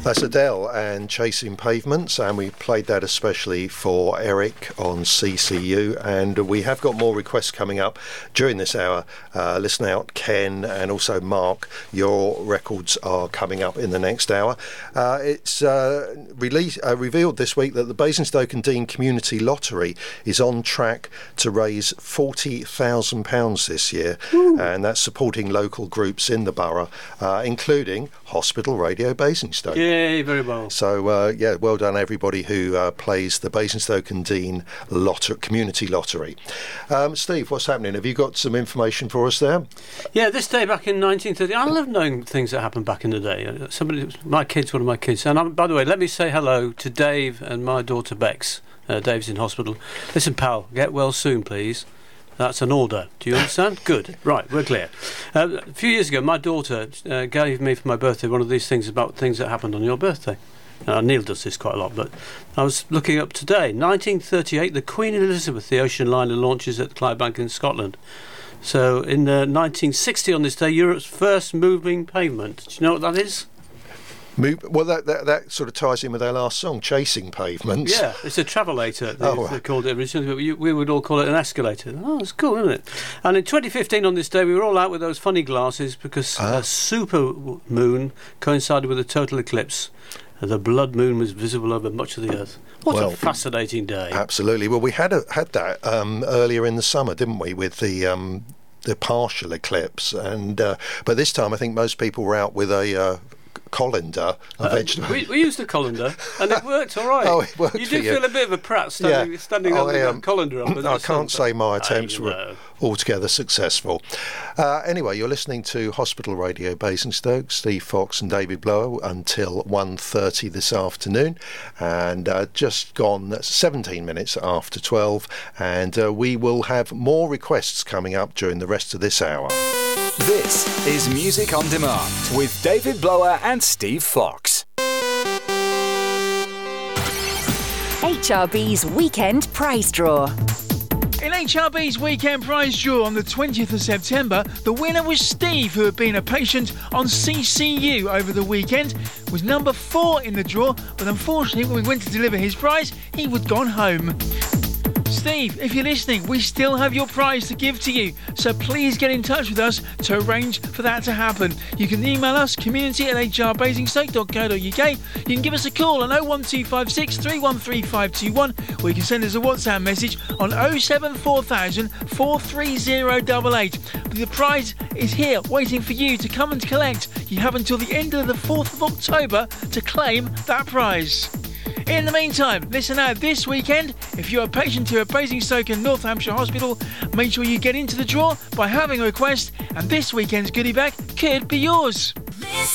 That's Adele and Chasing Pavements, and we played that especially for Eric on CCU, and we have got more requests coming up during this hour. Listen out, Ken, and also Mark, your records are coming up in the next hour. It's revealed this week that the Basingstoke and Deane Community Lottery is on track to raise £40,000 this year. Ooh. And that's supporting local groups in the borough, including Hospital Radio Basingstoke. Yay, very well. So, well done everybody who plays the Basingstoke and Deane Community Lottery. Steve, what's happening? Have you got some information for us there? Yeah, this day back in 1930, I love knowing things that happened back in the day. One of my kids, and by the way, let me say hello to Dave and my daughter Bex. Dave's in hospital. Listen, pal, get well soon, please. That's an order. Do you understand? Good. Right, we're clear. A few years ago, my daughter gave me for my birthday one of these things about things that happened on your birthday. Neil does this quite a lot, but I was looking up today. 1938, the Queen Elizabeth, the ocean liner, launches at Clydebank in Scotland. So in 1960 on this day, Europe's first moving pavement. Do you know what that is? Well, that sort of ties in with our last song, Chasing Pavements. Yeah, it's a travelator, they called it originally, but we would all call it an escalator. Oh, it's cool, isn't it? And in 2015 on this day, we were all out with those funny glasses because a super moon coincided with a total eclipse. The blood moon was visible over much of the earth. What a fascinating day. Absolutely. Well, we had that earlier in the summer, didn't we, with the partial eclipse. And but this time I think most people were out with a colander, a vegetable. We used a colander, and it worked all right. It worked. You do feel a bit of a prat standing up with a colander up. I can't say my attempts were altogether successful. Anyway, you're listening to Hospital Radio Basingstoke, Steve Fox and David Blower until 1:30 this afternoon, and just gone 17 minutes after 12, and we will have more requests coming up during the rest of this hour. This is Music on Demand with David Blower and Steve Fox. HRB's Weekend Prize Draw. In HRB's Weekend Prize Draw on the 20th of September, the winner was Steve, who had been a patient on CCU over the weekend, was number 4 in the draw, but unfortunately when we went to deliver his prize, he would gone home. Steve, if you're listening, we still have your prize to give to you, so please get in touch with us to arrange for that to happen. You can email us, community@hrbasingstoke.co.uk. You can give us a call on 01256 313 521, or you can send us a WhatsApp message on 074,000 43088. The prize is here, waiting for you to come and collect. You have until the end of the 4th of October to claim that prize. In the meantime, listen out, this weekend, if you're a patient here at Basingstoke and North Hampshire Hospital, make sure you get into the draw by having a request, and this weekend's goodie bag could be yours.